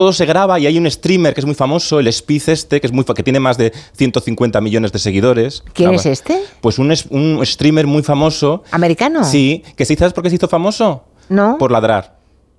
todo se graba y hay un streamer que es muy famoso, el Spiz que es que tiene más de 150 millones de seguidores. ¿Quién es este? Pues un streamer muy famoso. ¿Americano? Sí, que ¿sabes por qué se hizo famoso? No. Por ladrar.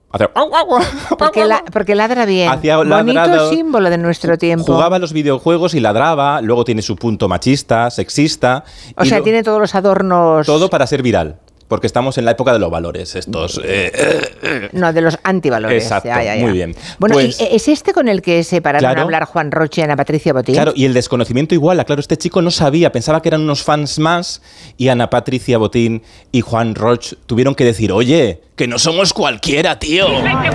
Porque ladra bien. Bonito símbolo de nuestro tiempo. Jugaba a los videojuegos y ladraba, luego tiene su punto machista, sexista. O sea, tiene todos los adornos. Todo para ser viral. Porque estamos en la época de los valores, estos. No, de los antivalores. Exacto, muy bien. Bueno, pues, ¿es este con el que se pararon a hablar Juan Roche y Ana Patricia Botín? Claro, y el desconocimiento igual. Claro, este chico no sabía, pensaba que eran unos fans más y Ana Patricia Botín y Juan Roche tuvieron que decir, oye, que no somos cualquiera, tío.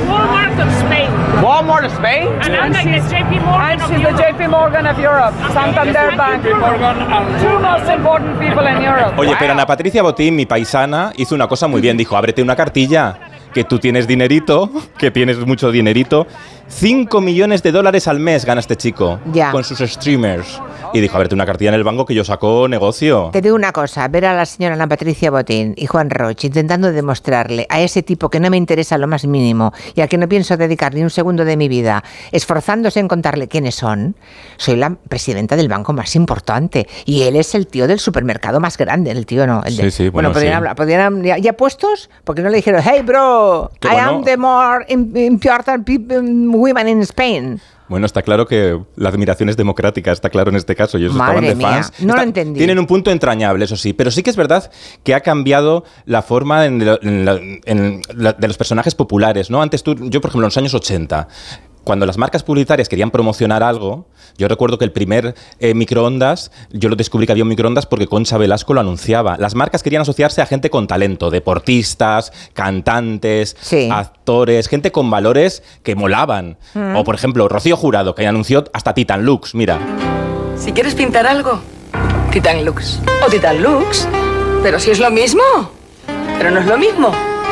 Walmart of Spain? And she's the JP Morgan of Europe. Santander Bank. Two most important people in Europe. Oye, pero Ana Patricia Botín, mi paisana, hizo una cosa muy bien. Dijo, ábrete una cartilla, que tú tienes dinerito, que tienes mucho dinerito. 5 millones de dólares al mes gana este chico con sus streamers. Y dijo, ábrete una cartilla en el banco que yo saco negocio. Te digo una cosa, ver a la señora Ana Patricia Botín y Juan Roche intentando demostrarle a ese tipo que no me interesa lo más mínimo y al que no pienso dedicar ni un segundo de mi vida, esforzándose en contarle quiénes son. Soy la presidenta del banco más importante y él es el tío del supermercado más grande, el tío no. Bueno, podrían hablar, ya puestos, porque no le dijeron, hey bro, I am the more important women in Spain. Bueno, está claro que la admiración es democrática, está claro en este caso. Ellos estaban de fans. No lo entendí. Tienen un punto entrañable, eso sí. Pero sí que es verdad que ha cambiado la forma de los personajes populares, ¿no? Antes yo, por ejemplo, en los años 80... Cuando las marcas publicitarias querían promocionar algo, yo recuerdo que el primer microondas, yo lo descubrí que había un microondas porque Concha Velasco lo anunciaba. Las marcas querían asociarse a gente con talento, deportistas, cantantes, actores, gente con valores que molaban. O, por ejemplo, Rocío Jurado, que anunció hasta Titan Lux, mira. Si quieres pintar algo, Titan Lux. O Titan Lux. Pero si es lo mismo. Pero no es lo mismo.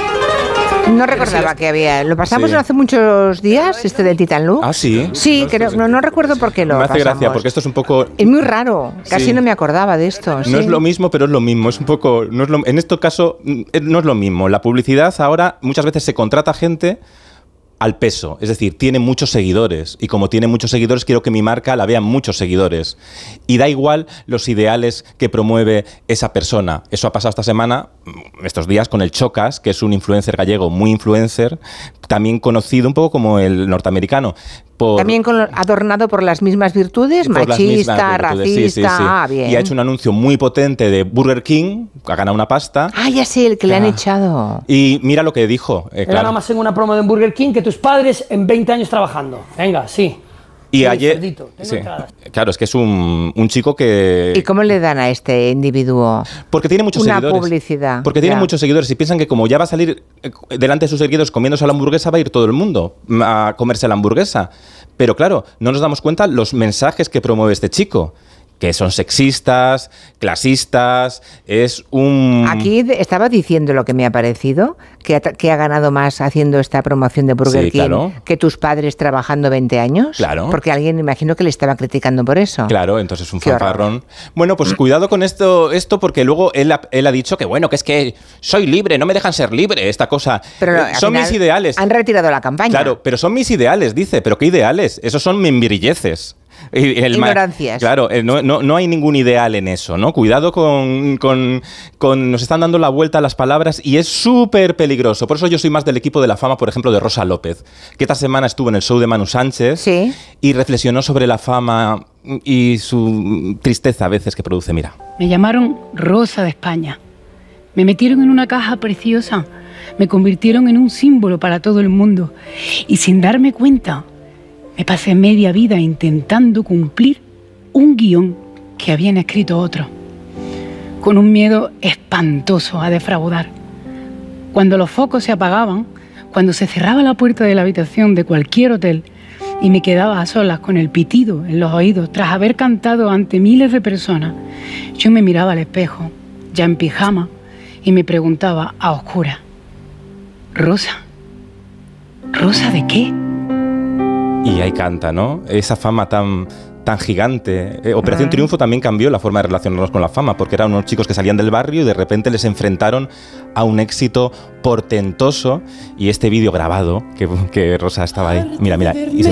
No recordaba que había. Lo pasamos hace muchos días, este de Titan Lux. Ah, sí. Sí, no recuerdo por qué lo pasamos. Me hace gracia, porque esto es un poco. Es muy raro. Casi no me acordaba de esto. No es lo mismo, pero es lo mismo. Es un poco. En este caso, no es lo mismo. La publicidad ahora muchas veces se contrata gente al peso, es decir, tiene muchos seguidores y como tiene muchos seguidores quiero que mi marca la vean muchos seguidores y da igual los ideales que promueve esa persona. Eso ha pasado esta semana, estos días, con el Chocas, que es un influencer gallego muy influencer, también conocido un poco como el norteamericano. También adornado por las mismas virtudes, machista, racista. Bien. Y ha hecho un anuncio muy potente de Burger King, ha ganado una pasta. Ya sé, el que le han echado. Y mira lo que dijo. Era nada más en una promo de Burger King que tus padres en 20 años trabajando. Venga, sí. Y ayer, claro, es que es un chico que... ¿Y cómo le dan a este individuo? Porque tiene muchos seguidores. Una publicidad. Porque tiene muchos seguidores y piensan que como ya va a salir delante de sus seguidores comiéndose la hamburguesa, va a ir todo el mundo a comerse la hamburguesa. Pero claro, no nos damos cuenta los mensajes que promueve este chico, que son sexistas, clasistas, es un... Aquí estaba diciendo lo que me ha parecido, que ha ganado más haciendo esta promoción de Burger King que tus padres trabajando 20 años. Claro. Porque alguien, imagino que le estaba criticando por eso. Claro, entonces un fanfarrón. Bueno, pues cuidado con esto porque luego él ha dicho que bueno, que es que soy libre, no me dejan ser libre, esta cosa. Pero son mis ideales. Han retirado la campaña. Claro, pero son mis ideales, dice. ¿Pero qué ideales? Esos son membrilleces. Ignorancias. Claro, no hay ningún ideal en eso, ¿no? Cuidado con nos están dando la vuelta a las palabras y es súper peligroso. Por eso yo soy más del equipo de la fama, por ejemplo, de Rosa López, que esta semana estuvo en el show de Manu Sánchez y reflexionó sobre la fama y su tristeza a veces que produce. Mira. Me llamaron Rosa de España. Me metieron en una caja preciosa. Me convirtieron en un símbolo para todo el mundo. Y sin darme cuenta, me pasé media vida intentando cumplir un guión que habían escrito otros, con un miedo espantoso a defraudar. Cuando los focos se apagaban, cuando se cerraba la puerta de la habitación de cualquier hotel y me quedaba a solas con el pitido en los oídos tras haber cantado ante miles de personas, yo me miraba al espejo, ya en pijama, y me preguntaba a oscuras, ¿Rosa? ¿Rosa de qué? Y ahí canta, ¿no? Esa fama tan gigante. Operación Triunfo también cambió la forma de relacionarnos con la fama, porque eran unos chicos que salían del barrio y de repente les enfrentaron a un éxito portentoso. Y este vídeo grabado, que Rosa estaba ahí, mira, y se